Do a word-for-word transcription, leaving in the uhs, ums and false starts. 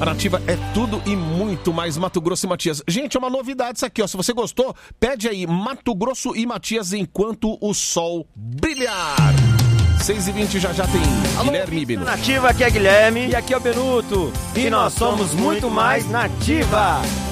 A Nativa é tudo e muito mais Mato Grosso e Matias. Gente, é uma novidade isso aqui, ó. Se você gostou, pede aí Mato Grosso e Matias enquanto o sol brilhar. seis e vinte já já tem Alô, Guilherme e Benuto. Nativa, aqui é Guilherme. E aqui é o Benuto. E nós somos muito mais Nativa.